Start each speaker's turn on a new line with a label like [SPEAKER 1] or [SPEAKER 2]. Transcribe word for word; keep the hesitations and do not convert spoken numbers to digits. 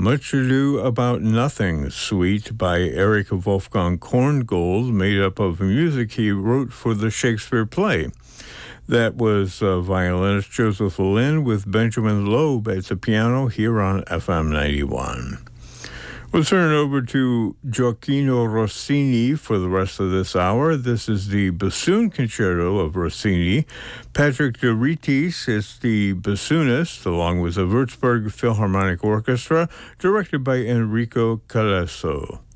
[SPEAKER 1] Much Ado About Nothing Suite by Eric Wolfgang Korngold, made up of music he wrote for the Shakespeare play. That was uh, violinist Joseph Lynn with Benjamin Loeb at the piano here on F M ninety-one. We'll turn over to Gioacchino Rossini for the rest of this hour. This is the bassoon concerto of Rossini. Patrick de Ritis is the bassoonist, along with the Würzburg Philharmonic Orchestra, directed by Enrico Calesso.